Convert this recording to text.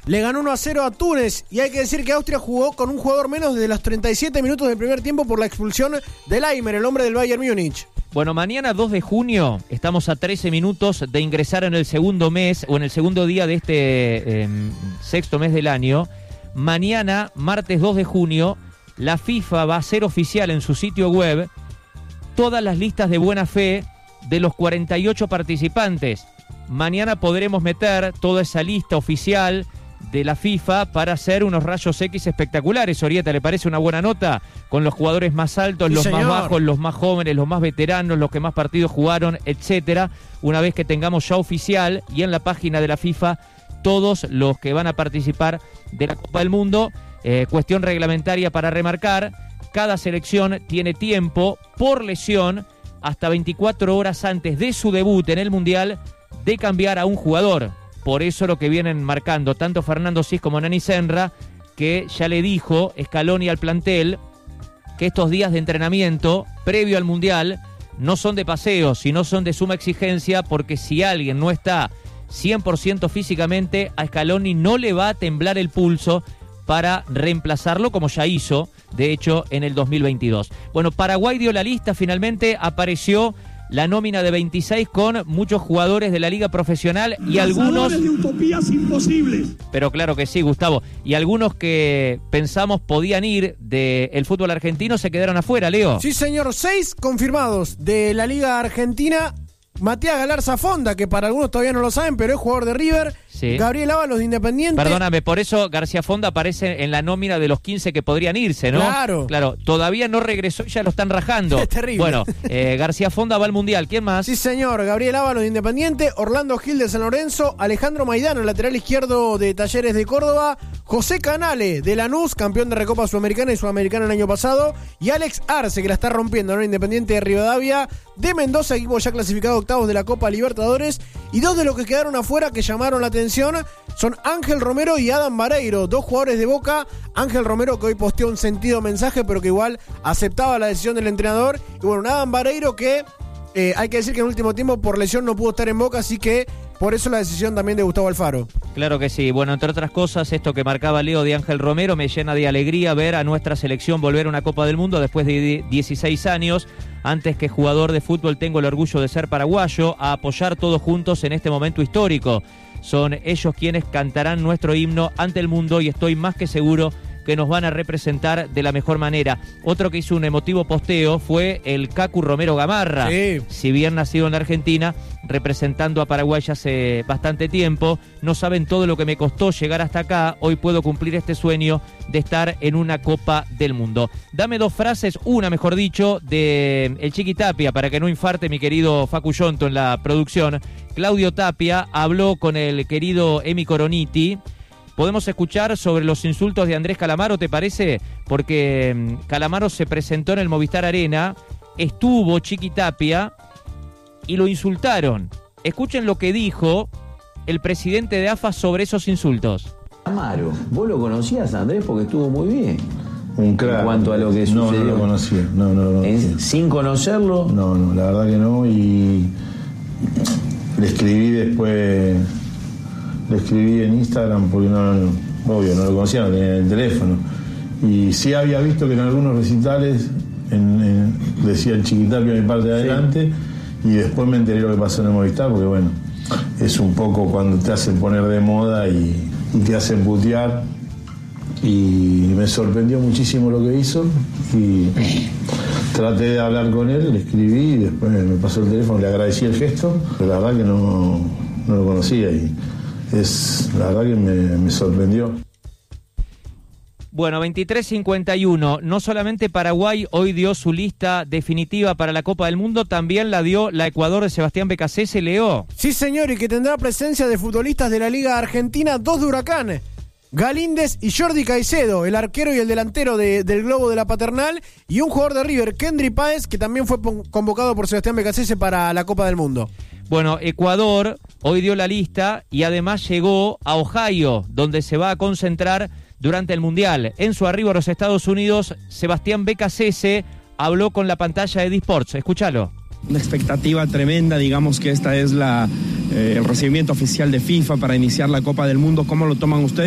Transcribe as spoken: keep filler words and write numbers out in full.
Le ganó uno a cero a Túnez y hay que decir que Austria jugó con un jugador menos desde los treinta y siete minutos del primer tiempo por la expulsión de Laimer, el hombre del Bayern Múnich. Bueno, mañana dos de junio, estamos a trece minutos de ingresar en el segundo mes o en el segundo día de este eh, sexto mes del año. Mañana, martes dos de junio, la FIFA va a hacer oficial en su sitio web todas las listas de buena fe de los cuarenta y ocho participantes. Mañana podremos meter toda esa lista oficial de la FIFA para hacer unos rayos X espectaculares. Orieta, ¿le parece una buena nota? Con los jugadores más altos, sí, los señor. más bajos, los más jóvenes, los más veteranos, los que más partidos jugaron, etcétera. Una vez que tengamos ya oficial y en la página de la FIFA todos los que van a participar de la Copa del Mundo. Eh, cuestión reglamentaria para remarcar, cada selección tiene tiempo por lesión hasta veinticuatro horas antes de su debut en el Mundial de cambiar a un jugador. Por eso lo que vienen marcando tanto Fernando Sis como Nani Senra, que ya le dijo Scaloni al plantel que estos días de entrenamiento previo al Mundial no son de paseo, sino son de suma exigencia, porque si alguien no está cien por ciento físicamente, a Scaloni no le va a temblar el pulso para reemplazarlo, como ya hizo, de hecho, en el dos mil veintidós. Bueno, Paraguay dio la lista, finalmente apareció la nómina de veintiséis con muchos jugadores de la liga profesional y algunos de utopías imposibles. Pero claro que sí, Gustavo. Y algunos que pensamos podían ir del fútbol argentino se quedaron afuera, Leo. Sí, señor. Seis confirmados de la liga argentina. Matías Galarza Fonda, que para algunos todavía no lo saben, pero es jugador de River. Sí. Gabriel Ábalos de Independiente. Perdóname, por eso García Fonda aparece en la nómina de los quince que podrían irse, ¿no? Claro. Claro, todavía no regresó y ya lo están rajando. Es terrible. Bueno, eh, García Fonda va al Mundial. ¿Quién más? Sí, señor. Gabriel Ábalos de Independiente, Orlando Gil de San Lorenzo, Alejandro Maidano, lateral izquierdo de Talleres de Córdoba, José Canale de Lanús, campeón de Recopa Sudamericana y Sudamericana el año pasado, y Alex Arce, que la está rompiendo, ¿no? Independiente de Rivadavia, de Mendoza, equipo ya clasificado a octavos de la Copa Libertadores, y dos de los que quedaron afuera que llamaron la atención son Ángel Romero y Adam Vareiro, dos jugadores de Boca. Ángel Romero, que hoy posteó un sentido mensaje, pero que igual aceptaba la decisión del entrenador. Y bueno, Adam Vareiro que eh, hay que decir que en el último tiempo por lesión no pudo estar en Boca, así que por eso la decisión también de Gustavo Alfaro. Claro que sí. Bueno, entre otras cosas, esto que marcaba Leo de Ángel Romero, me llena de alegría ver a nuestra selección volver a una Copa del Mundo después de dieciséis años. Antes que jugador de fútbol tengo el orgullo de ser paraguayo, a apoyar todos juntos en este momento histórico. Son ellos quienes cantarán nuestro himno ante el mundo y estoy más que seguro que nos van a representar de la mejor manera. Otro que hizo un emotivo posteo fue el Cacu Romero Gamarra. Sí. Si bien nacido en la Argentina, representando a Paraguay hace bastante tiempo, no saben todo lo que me costó llegar hasta acá. Hoy puedo cumplir este sueño de estar en una Copa del Mundo. Dame dos frases, una mejor dicho, de el Chiqui Tapia, para que no infarte mi querido Facu Yonto en la producción. Claudio Tapia habló con el querido Emi Coroniti. Podemos escuchar sobre los insultos de Andrés Calamaro, ¿te parece? Porque Calamaro se presentó en el Movistar Arena, estuvo Chiqui Tapia y lo insultaron. Escuchen lo que dijo el presidente de A F A sobre esos insultos. Calamaro, ¿vos lo conocías, Andrés? Porque estuvo muy bien. Un crack. En cuanto a lo que sucedió. No, no lo conocía. No, no lo conocía. ¿Sin conocerlo? No, no, la verdad que no. Y le escribí después... Le escribí en Instagram porque no, no, obvio, no lo conocía, no tenía el teléfono. Y sí había visto que en algunos recitales en, en, decía el Chiqui Tapia mi parte de adelante, sí. Y después me enteré lo que pasó en el Movistar, porque bueno, es un poco cuando te hacen poner de moda y, y te hacen putear. Y me sorprendió muchísimo lo que hizo y traté de hablar con él, le escribí y después me pasó el teléfono, le agradecí el gesto, pero la verdad que no, no lo conocía y es la verdad que me, me sorprendió. Bueno, veintitrés cincuenta y uno. No solamente Paraguay hoy dio su lista definitiva para la Copa del Mundo, también la dio la Ecuador de Sebastián Becasese, Leo. Sí, señor, y que tendrá presencia de futbolistas de la Liga Argentina, dos de Huracán, Galíndez y Jordi Caicedo, el arquero y el delantero de, del Globo de la Paternal, y un jugador de River, Kendry Páez, que también fue convocado por Sebastián Becasese para la Copa del Mundo. Bueno, Ecuador hoy dio la lista y además llegó a Ohio, donde se va a concentrar durante el Mundial. En su arribo a los Estados Unidos, Sebastián Becasese habló con la pantalla de D-Sports. Escúchalo. Una expectativa tremenda, digamos que esta es la eh, el recibimiento oficial de FIFA para iniciar la Copa del Mundo. ¿Cómo lo toman ustedes?